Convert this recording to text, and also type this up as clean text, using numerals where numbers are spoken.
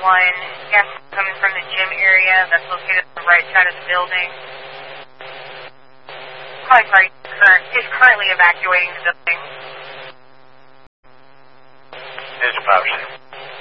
gas coming from the gym area that's located on the right side of the building. Is currently evacuating the building.